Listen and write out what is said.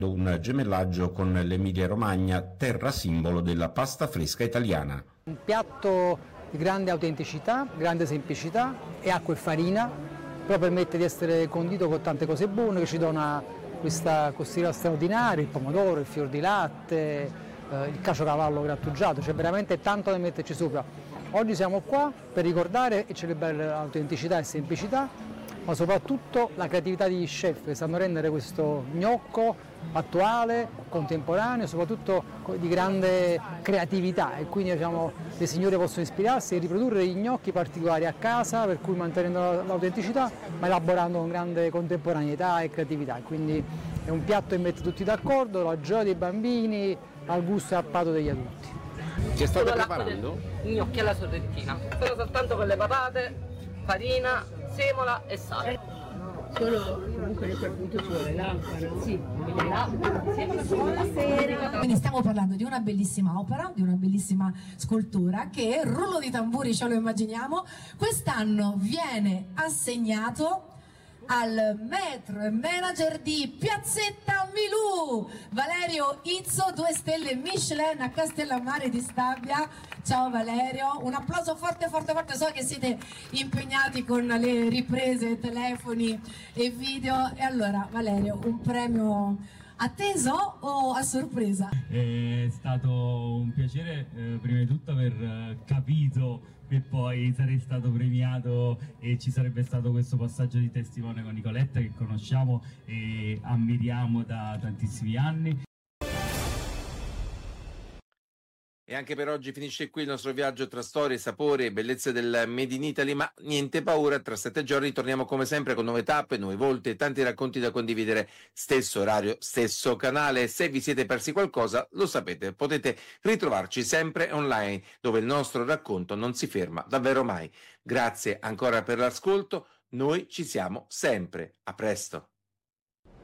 un gemellaggio con l'Emilia-Romagna, terra simbolo della pasta fresca italiana. Un piatto di grande autenticità, grande semplicità, è acqua e farina, però permette di essere condito con tante cose buone che ci dona questa costina straordinaria, il pomodoro, il fior di latte, il caciocavallo grattugiato, c'è veramente tanto da metterci sopra. Oggi siamo qua per ricordare e celebrare l'autenticità e semplicità, ma soprattutto la creatività degli chef che sanno rendere questo gnocco attuale, contemporaneo, soprattutto di grande creatività, e quindi diciamo, le signore possono ispirarsi e riprodurre gli gnocchi particolari a casa, per cui mantenendo l'autenticità ma elaborando con grande contemporaneità e creatività. Quindi è un piatto che mette tutti d'accordo, la gioia dei bambini al gusto e al palato degli adulti. Che state preparando? Gnocchi alla sorrentina, sono soltanto con le patate, farina, semola e sale. Solo comunque a quel punto ci vuole l'acqua, no? Sì, buonasera. Quindi stiamo parlando di una bellissima opera, di una bellissima scultura che, rullo di tamburi ce lo immaginiamo, quest'anno viene assegnato al maître e manager di Piazzetta Milù, Valerio Izzo, 2 stelle Michelin a Castellammare di Stabia. Ciao Valerio, un applauso forte forte forte, so che siete impegnati con le riprese, telefoni e video. E allora Valerio, un premio atteso o a sorpresa? È stato un piacere prima di tutto aver capito che poi sarei stato premiato e ci sarebbe stato questo passaggio di testimone con Nicoletta, che conosciamo e ammiriamo da tantissimi anni. E anche per oggi finisce qui il nostro viaggio tra storie, sapori e bellezze del Made in Italy, ma niente paura, tra 7 giorni torniamo come sempre con nuove tappe, nuovi volti e tanti racconti da condividere, stesso orario, stesso canale. Se vi siete persi qualcosa, lo sapete, potete ritrovarci sempre online, dove il nostro racconto non si ferma davvero mai. Grazie ancora per l'ascolto, noi ci siamo sempre, a presto.